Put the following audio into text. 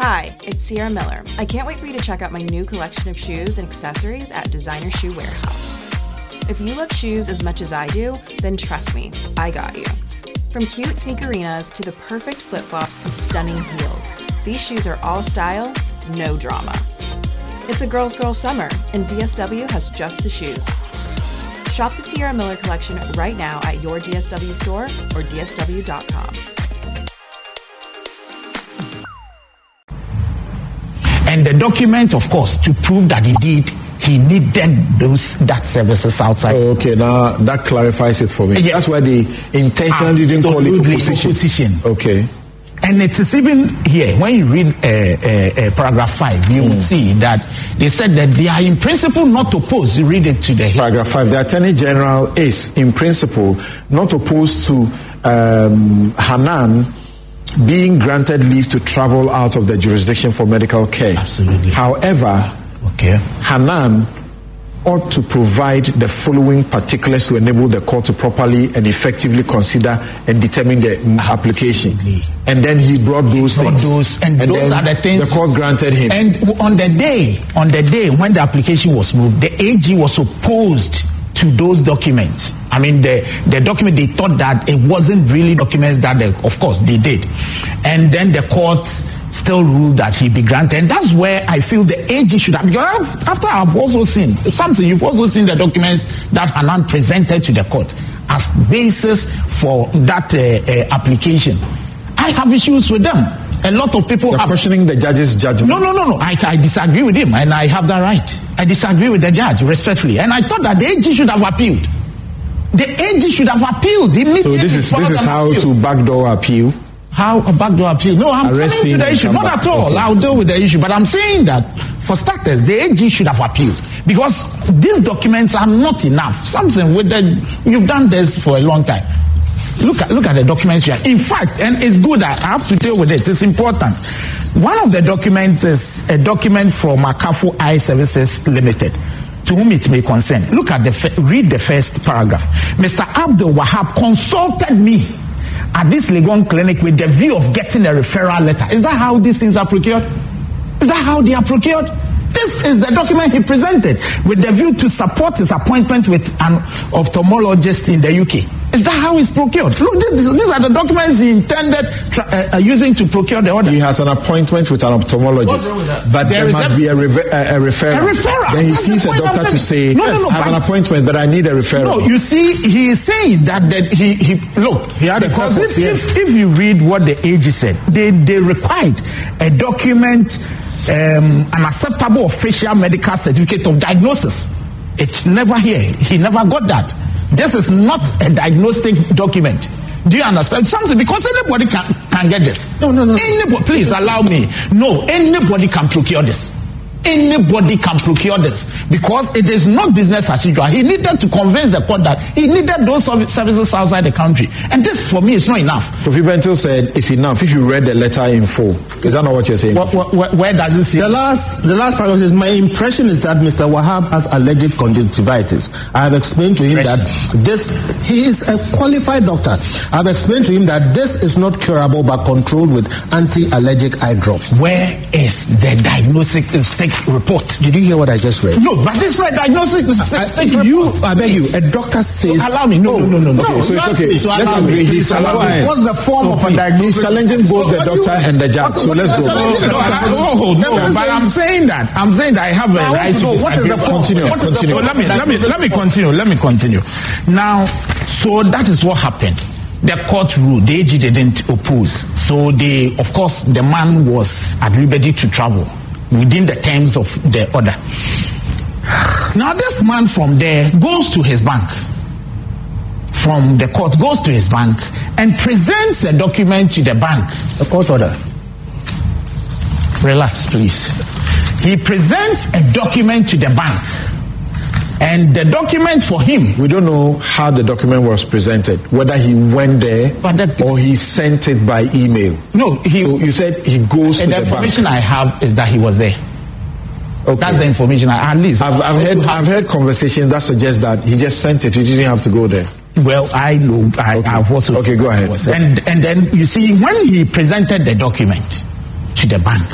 Hi, it's Sierra Miller. I can't wait for you to check out my new collection of shoes and accessories at Designer Shoe Warehouse. If you love shoes as much as I do, then trust me, I got you. From cute sneakerinas to the perfect flip-flops to stunning heels, these shoes are all style, no drama. It's a girl's girl summer, and DSW has just the shoes. Shop the Sierra Miller collection right now at your DSW store or dsw.com. And the document, of course, to prove that he needed that services outside. Oh, okay, now that clarifies it for me. Yes. That's why they intentionally didn't call it opposition. Okay. And it is even here, when you read paragraph 5, you would see that they said that they are in principle not opposed. You read it to the paragraph 5. The Attorney General is, in principle, not opposed to Hanan being granted leave to travel out of the jurisdiction for medical care. Absolutely. However, Hanan ought to provide the following particulars to enable the court to properly and effectively consider and determine the application. And then he brought those things. And those are the things the court granted him. And on the day when the application was moved, the AG was opposed to those documents. I mean, the document, they thought that it wasn't really documents that of course they did. And then the court still ruled that he be granted. And that's where I feel the AG should have, because after I've also seen something, you've also seen the documents that Hanan presented to the court as basis for that application. I have issues with them. A lot of people are questioning the judge's judgment. No. I disagree with him, and I have that right. I disagree with the judge, respectfully. And I thought that the AG should have appealed. The AG should have appealed immediately. So this is how to backdoor appeal? How a backdoor appeal? No, I'm coming to the issue. Not at all. Okay. I'll deal with the issue. But I'm saying that, for starters, the AG should have appealed. Because these documents are not enough. Something with you've done this for a long time. Look at the documents here. In fact, and it's good that I have to deal with it. It's important. One of the documents is a document from Makafo Eye Services Limited, to whom it may concern. Read the first paragraph. Mr. Abdul Wahab consulted me at this Legon clinic with the view of getting a referral letter. Is that how these things are procured? Is that how they are procured? This is the document he presented with the view to support his appointment with an ophthalmologist in the UK. Is that how it's procured? Look, these are the documents he intended using to procure the order. He has an appointment with an ophthalmologist, but there must be a referral. A referral. Then he sees a doctor to say, I have an appointment, but I need a referral. No, you see, he is saying that he had because if you read what the AG said, they required a document, an acceptable official medical certificate of diagnosis. It's never here. He never got that. This is not a diagnostic document. Do you understand? Something, because anybody can get this. No. Anybody, please allow me. No, anybody can procure this. Anybody can procure this because it is not business as usual. He needed to convince the court that he needed those services outside the country. And this, for me, is not enough. Kofi Bentil said it's enough if you read the letter in full. Is that not what you're saying? Where does it say? The last paragraph says, my impression is that Mr. Wahab has allergic conjunctivitis. I have explained to him that he is a qualified doctor. I have explained to him that this is not curable but controlled with anti-allergic eye drops. Where is the diagnostic report? Did you hear what I just read? No, but this is my diagnostic report. I beg you, a doctor says... So allow me. No. Okay, so it's okay. So let's agree. He's challenging. What's the form of a diagnosis? He's challenging both the doctor and the judge. So let's go. But I'm saying that I have a right to disagree. What is the form? Continue. Let me continue. Now, so that is what happened. The court ruled. The AG didn't oppose. So of course, the man was at liberty to travel within the terms of the order. Now this man from there goes to his bank. From the court goes to his bank and presents a document to the bank. A court order. Relax, please. He presents a document to the bank. And the document for him... We don't know how the document was presented, whether he went there or he sent it by email. No, so you said he goes to the bank. The information I have is that he was there. Okay. That's the information at least. I've heard conversations that suggest that he just sent it. He didn't have to go there. Well, I know. I've also... Okay, go ahead. And then, you see, when he presented the document to the bank,